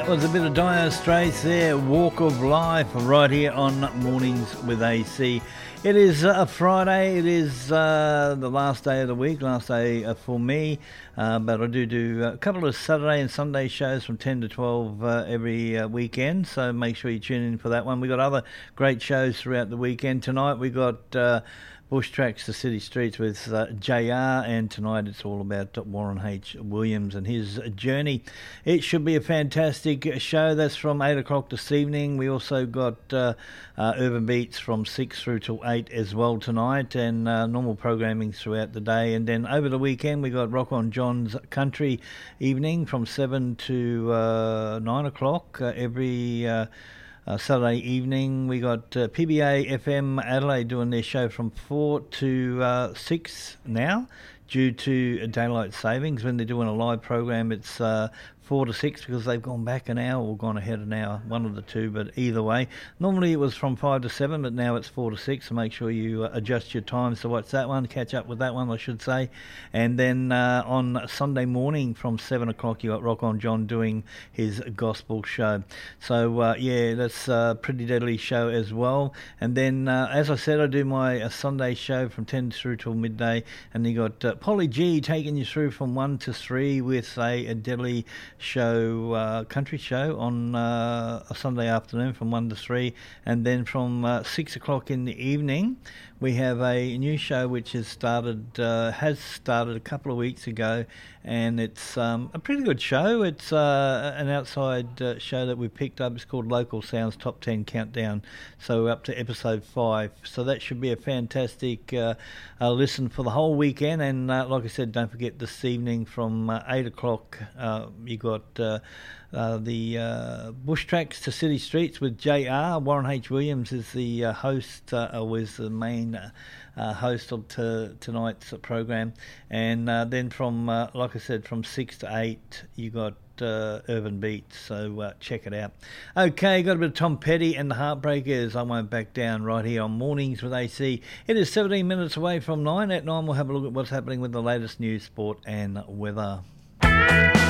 Was a bit of Dire Straits there, Walk of Life, right here on Mornings with AC. It is a Friday, it is the last day of the week, last day for me, but I do a couple of Saturday and Sunday shows from 10 to 12 every weekend, so make sure you tune in for that one. We got other great shows throughout the weekend. Tonight we got Bush Tracks to City Streets with JR, and tonight it's all about Warren H. Williams and his journey. It should be a fantastic show. That's from 8 o'clock this evening. We also got Urban Beats from 6 through till 8 as well tonight, and normal programming throughout the day. And then over the weekend we got Rock on John's Country evening from 7 to 9 o'clock every Saturday evening. We got PBA FM Adelaide doing their show from 4 to 6 now, due to daylight savings. When they're doing a live program, it's 4 to 6 because they've gone back an hour or gone ahead an hour, one of the two, but either way. Normally it was from 5 to 7, but now it's 4 to 6, so make sure you adjust your times to watch that one, catch up with that one, I should say. And then on Sunday morning from 7 o'clock, you got Rock on John doing his gospel show. So, yeah, that's a pretty deadly show as well. And then, as I said, I do my Sunday show from 10 through till midday, and you got Polly G taking you through from 1 to 3 with a deadly show, country show on a Sunday afternoon from 1 to 3, and then from 6 o'clock in the evening we have a new show which has started a couple of weeks ago, and it's a pretty good show. It's an outside show that we picked up. It's called Local Sounds Top 10 Countdown, so we're up to episode 5, so that should be a fantastic listen for the whole weekend. And like I said, don't forget this evening from 8 o'clock you got the Bush Tracks to City Streets with JR. Warren H. Williams is the host, was the main host of tonight's program. And then from, like I said, from 6 to 8 you got Urban Beats, so check it out. Okay, got a bit of Tom Petty and the Heartbreakers, I Won't Back Down, right here on Mornings with AC. It is 17 minutes away from 9. At 9 we'll have a look at what's happening with the latest news, sport and weather.